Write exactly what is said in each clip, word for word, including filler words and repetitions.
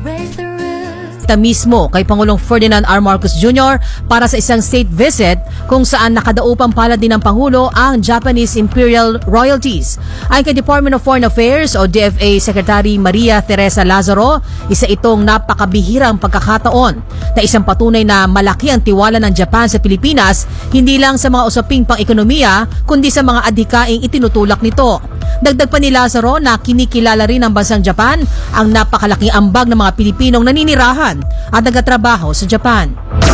mismo kay Pangulong Ferdinand R. Marcos Junior para sa isang state visit kung saan nakadaupang palad din ng Pangulo ang Japanese Imperial Royalties. Ayon kay Department of Foreign Affairs o D F A Secretary Maria Teresa Lazaro, isa itong napakabihirang pagkakataon na isang patunay na malaki ang tiwala ng Japan sa Pilipinas, hindi lang sa mga usaping pang-ekonomiya kundi sa mga adhikaing itinutulak nito. Dagdag pa ni Lazaro na kinikilala rin ng bansang Japan ang napakalaking ambag ng mga Pilipinong naninirahan at nagtatrabaho sa Japan.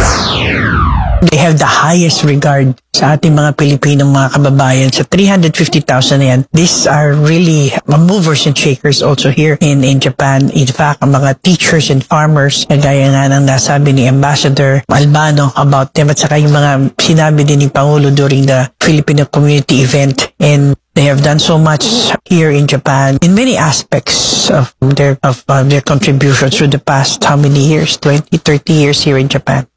They have the highest regard sa ating mga Pilipinong mga kababayan. Sa three hundred fifty thousand na yan, these are really movers and shakers also here in, in Japan. In fact, ang mga teachers and farmers, kagaya nga ng nasabi ni Ambassador Albano about them, at saka yung mga sinabi din ni Pangulo during the Filipino community event. And they have done so much here in Japan in many aspects of their of uh, their contributions through the past how many years? twenty, thirty years here in Japan.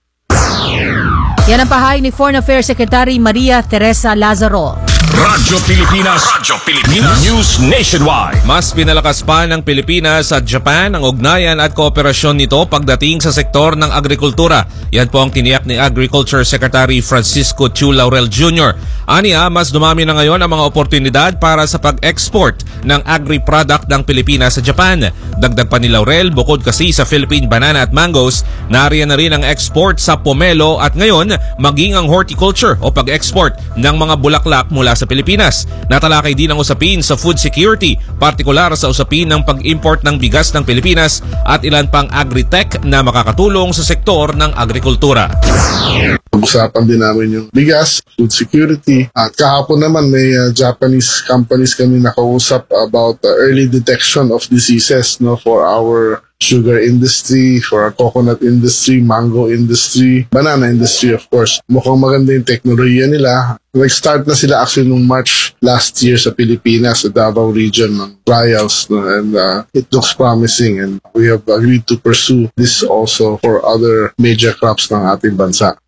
Yan ang pahayag ni Foreign Affairs Secretary Maria Teresa Lazaro. Radyo Pilipinas, Radyo Pilipinas, News Nationwide. Mas pinalakas pa ng Pilipinas at Japan ang ugnayan at kooperasyon nito pagdating sa sektor ng agrikultura. Yan po ang tiniyak ni Agriculture Secretary Francisco Chu Laurel Junior Aniya, mas dumami na ngayon ang mga oportunidad para sa pag-export ng agri-product ng Pilipinas sa Japan. Dagdag pa ni Laurel, bukod kasi sa Philippine banana at mangoes, nariyan na rin ang export sa pomelo at ngayon maging ang horticulture o pag-export ng mga bulaklak mula sa Pilipinas. Natalakay din ang usapin sa food security, partikular sa usapin ng pag-import ng bigas ng Pilipinas at ilan pang agri-tech na makakatulong sa sektor ng agrikultura. Pag-usapan din namin yung bigas, food security, at kahapon naman may uh, Japanese companies kami nakausap about uh, early detection of diseases no for our sugar industry, for our coconut industry, mango industry, banana industry of course. Mukhang maganda yung teknolohiya nila. Nag-start na sila actually nung March last year sa Pilipinas, sa Davao region ng trials, no? And uh, it looks promising and we have agreed to pursue this also for other major crops ng ating bansa.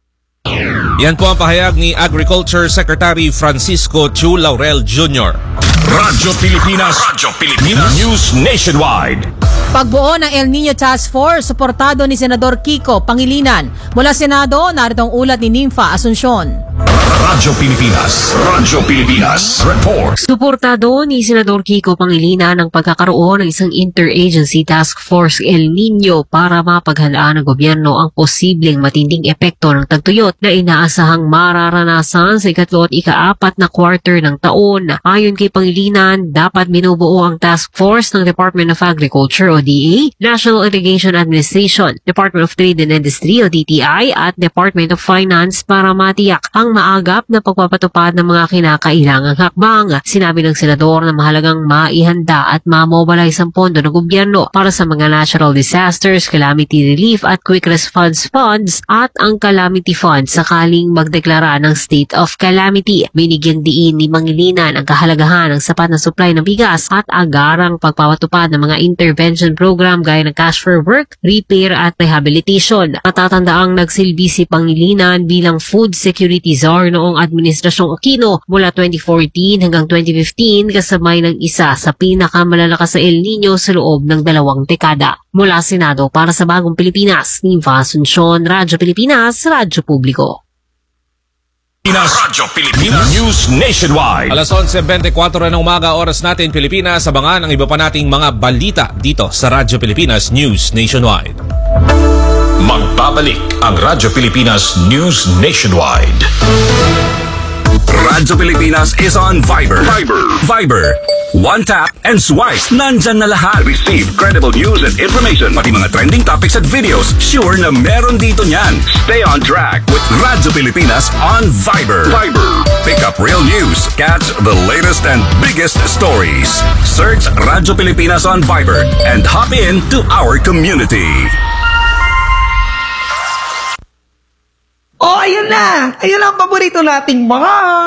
Yan po ang pahayag ni Agriculture Secretary Francisco Chu Laurel Junior Radyo Pilipinas, Radyo Pilipinas, News Nationwide. Pagbuo ng El Nino Task Force, suportado ni Senador Kiko Pangilinan. Mula Senado, narito ang ulat ni Nympha Asuncion. Radyo Pilipinas, Radyo Pilipinas, Report. Suportado ni Senador Kiko Pangilinan ang pagkakaroon ng isang interagency task force El Nino para mapaghalaan ng gobyerno ang posibleng matinding epekto ng tagtuyot na inaasahang mararanasan sa ikatlo at ikaapat na quarter ng taon. Ayon kay Pangilinan, dapat binubuo ang task force ng Department of Agriculture o D A, National Irrigation Administration, Department of Trade and Industry o D T I at Department of Finance para matiyak ang maagap na pagpapatupad ng mga kinakailangang hakbang. Sinabi ng senador na mahalagang maihanda at mamobilize ang pondo ng gobyerno para sa mga natural disasters, calamity relief at quick response funds at ang calamity fund sakaling magdeklara ng state of calamity. Binigyang diin ni Pangilinan ang kahalagahan ng sapat na supply ng bigas at agarang pagpapatupad ng mga intervention program gaya ng cash for work, repair at rehabilitation. Natatandaang nagsilbi si Pangilinan bilang food security czar noong Administrasyong Aquino mula twenty fourteen hanggang twenty fifteen kasabay ng isa sa pinakamalalakas sa El Nino sa loob ng dalawang dekada. Mula Senado para sa Bagong Pilipinas, Nympha Asuncion, Radyo Pilipinas, Radyo Publiko. Radyo Pilipinas, News Nationwide. Alas onse bentikuwatro na ng umaga, oras natin Pilipinas. Abangan ang iba pa nating mga balita dito sa Radyo Pilipinas News Nationwide. Magbabalik ang Radyo Pilipinas News Nationwide. Radyo Pilipinas is on Viber. Viber. Viber. One tap and swipe. Nandyan na lahat. Receive credible news and information. Pati mga trending topics at videos. Sure na meron dito niyan. Stay on track with Radyo Pilipinas on Viber. Viber. Pick up real news. Catch the latest and biggest stories. Search Radyo Pilipinas on Viber and hop in to our community. Oh, ayun na! Ayun ang paborito nating mga